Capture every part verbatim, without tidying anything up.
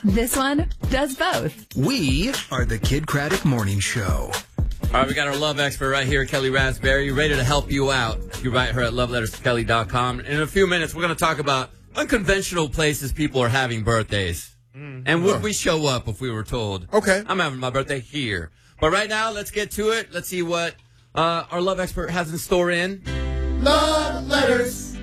This one does both. We are the Kid Craddock Morning Show. All right, we got our love expert right here, Kelly Raspberry, ready to help you out. You write her at love letters to kelly dot com. In a few minutes, we're going to talk about unconventional places people are having birthdays. Mm. And would we show up if we were told, okay, I'm having my birthday here. But right now, let's get to it. Let's see what uh, our love expert has in store in Love Letters.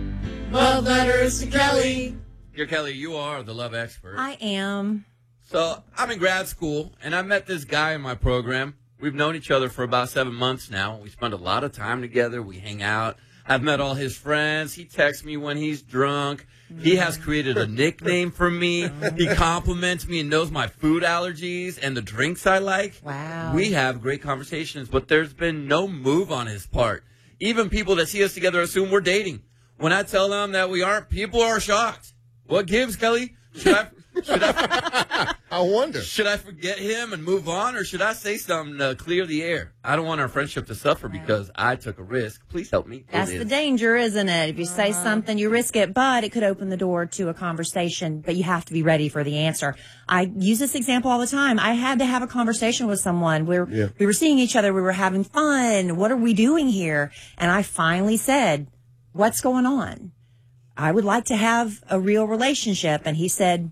Love Letters to Kelly. Dear Kelly, you are the love expert. I am. So I'm in grad school, and I met this guy in my program. We've known each other for about seven months now. We spend a lot of time together. We hang out. I've met all his friends. He texts me when he's drunk. He has created a nickname for me. He compliments me and knows my food allergies and the drinks I like. Wow. We have great conversations, but there's been no move on his part. Even people that see us together assume we're dating. When I tell them that we aren't, people are shocked. What gives, Kelly? Should I... Should I, I wonder. Should I forget him and move on, or should I say something to clear the air? I don't want our friendship to suffer because I took a risk. Please help me. That's the danger, isn't it? If you say Uh-huh. something, you risk it, but it could open the door to a conversation, but you have to be ready for the answer. I use this example all the time. I had to have a conversation with someone. We're, Yeah. We were seeing each other. We were having fun. What are we doing here? And I finally said, what's going on? I would like to have a real relationship. And he said,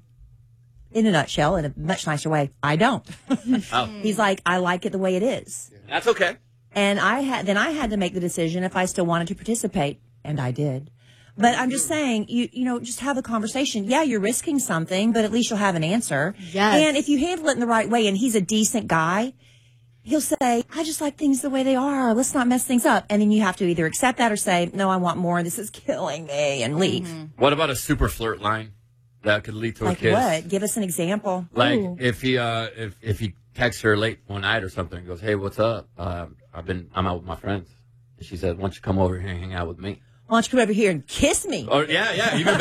in a nutshell, in a much nicer way, I don't. Oh. He's like, I like it the way it is. That's okay. And I had, then I had to make the decision if I still wanted to participate. And I did. But I'm just saying, you, you know, just have a conversation. Yeah, you're risking something, but at least you'll have an answer. Yes. And if you handle it in the right way and he's a decent guy, he'll say, I just like things the way they are. Let's not mess things up. And then you have to either accept that or say, no, I want more. This is killing me, and leave. Mm-hmm. What about a super flirt line that could lead to a Like kiss? what? Give us an example. Like Ooh. if he uh if if he texts her late one night or something and goes, hey, what's up? Uh, I've been I'm out with my friends. And she said, why don't you come over here and hang out with me? Why don't you come over here and kiss me? Or yeah, yeah, even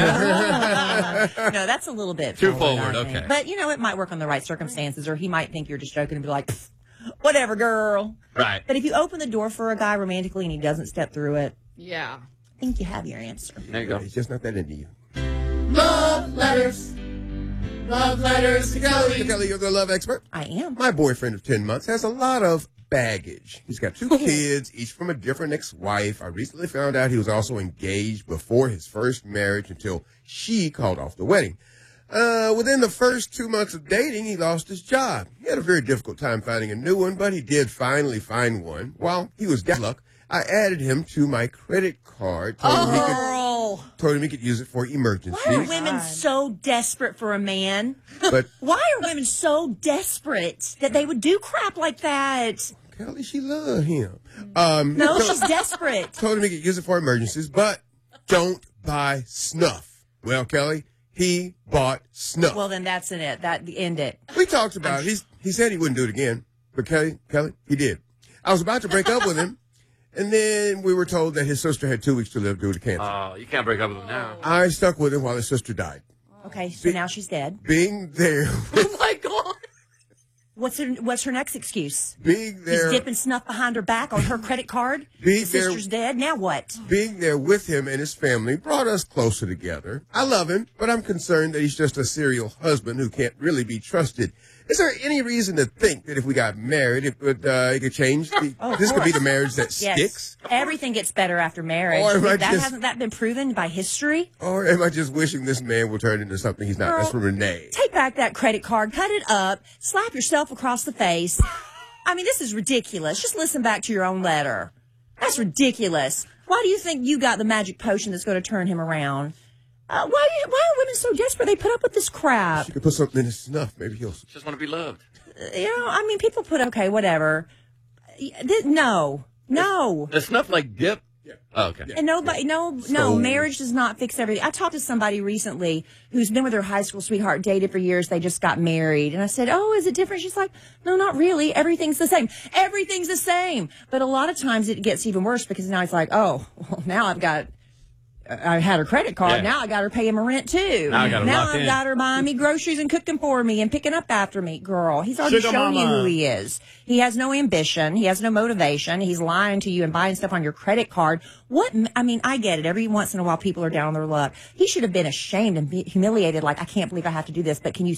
better. No, that's a little bit Too forward, forward, I think. okay. But, you know, it might work on the right circumstances, or he might think you're just joking and be like, whatever, girl. Right. But if you open the door for a guy romantically and he doesn't step through it, Yeah. I think you have your answer. There you go. He's just not that into you. Love Letters. Love Letters to Kelly. Kelly, you're the love expert. I am. My boyfriend of ten months has a lot of baggage. He's got two kids, each from a different ex-wife. I recently found out he was also engaged before his first marriage until she called off the wedding. Uh, within the first two months of dating, he lost his job. He had a very difficult time finding a new one, but he did finally find one. While he was down in luck, I added him to my credit card, told, him, he could, Girl. told him he could use it for emergencies. Why are women so desperate for a man? But Why are women so desperate that they would do crap like that? Kelly, she loved him. Um, No, told- she's desperate. Told him he could use it for emergencies, but don't buy snuff. Well, Kelly, he bought snuff. Well, then that's in it. That end it. We talked about it. He's, he said he wouldn't do it again, but Kelly, Kelly, he did. I was about to break up with him, and then we were told that his sister had two weeks to live due to cancer. Oh, you can't break up with him now. I stuck with him while his sister died. Okay, so now she's dead. Being there, Oh my God. What's her What's her next excuse? being He's there, dipping snuff behind her back on her credit card. Being The sister's there- dead. Now what? being there with him and his family brought us closer together. I love him, but I'm concerned that he's just a serial husband who can't really be trusted. Is there any reason to think that if we got married, it would uh, it could change? The, Oh, of this could be course. the marriage that Yes. sticks? Everything gets better after marriage. Or am I that just- hasn't that been proven by history? Or am I just wishing this man will turn into something he's not? Girl, That's from Renee. Take back that credit card, cut it up, slap yourself across the face. I mean, this is ridiculous. Just listen back to your own letter. That's ridiculous. Why do you think you got the magic potion that's going to turn him around? Uh, why, why are women so desperate? They put up with this crap. You could put something in his snuff. Maybe he'll. Just want to be loved. You know, I mean, people put, okay, whatever. Th- No, no. The snuff like dip. Yeah. Oh, okay. And nobody, no, no, So- marriage does not fix everything. I talked to somebody recently who's been with her high school sweetheart, dated for years. They just got married. And I said, oh, is it different? She's like, no, not really. Everything's the same. Everything's the same. But a lot of times it gets even worse because now it's like, oh, well, now I've got, I had her credit card. Yeah. Now I got her paying my rent too. Now I got her Now locked I've in. got her buying me groceries and cooking for me and picking up after me. Girl, he's already Sugar shown you mama. who he is. He has no ambition. He has no motivation. He's lying to you and buying stuff on your credit card. What? I mean, I get it. Every once in a while, people are down on their luck. He should have been ashamed and be humiliated. Like, I can't believe I have to do this. But can you